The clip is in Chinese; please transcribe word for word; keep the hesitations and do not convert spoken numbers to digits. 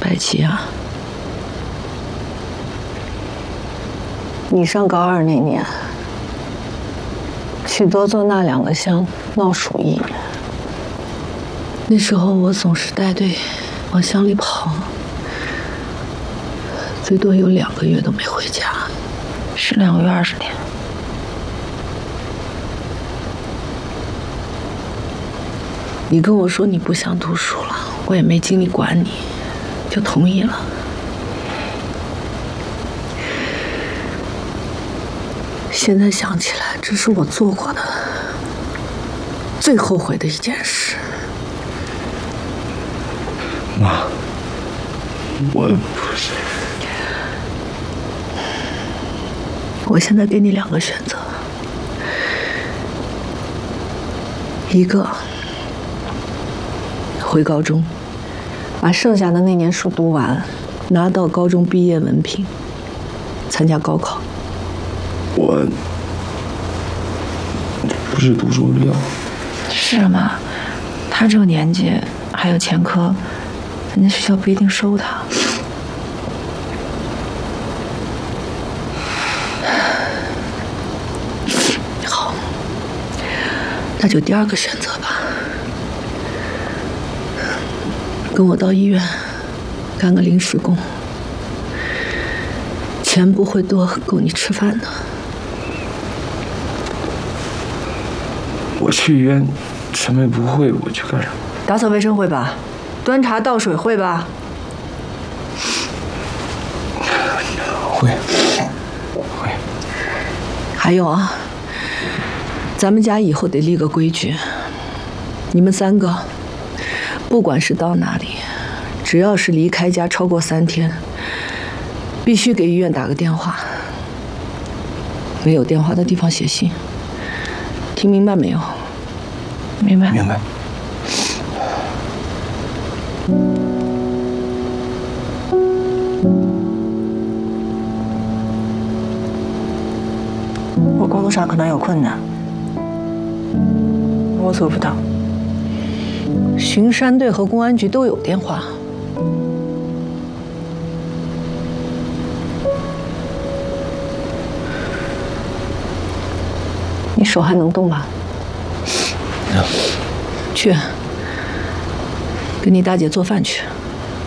白棋啊， 你上高二那年，去多做那两个乡闹鼠疫， 那时候我总是带队往乡里跑，最多有两个月都没回家， 是两个月二十天。 你跟我说你不想读书了，我也没精力管你，就同意了。现在想起来，这是我做过的最后悔的一件事。 妈，我不是。 我现在给你两个选择，一个回高中， 把剩下的那年书读完， 拿到高中毕业文凭，参加高考。 我不是读书料。 是吗？他这个年纪还有前科，人家学校不一定收他。 好，那就第二个选择吧，跟我到医院干个临时工，钱不会多，够你吃饭的。 我去医院什么也不会，我去干什么？ 打扫卫生会吧，端茶倒水会吧？ 会，会。 还有啊，咱们家以后得立个规矩，你们三个，不管是到哪里，只要是离开家超过三天，必须给医院打个电话。没有电话的地方写信。听明白没有？ 明白。 明白。 我工作上可能有困难，我做不到。 巡山队和公安局都有电话。 你手还能动吧？ 能。 去，给你大姐做饭去。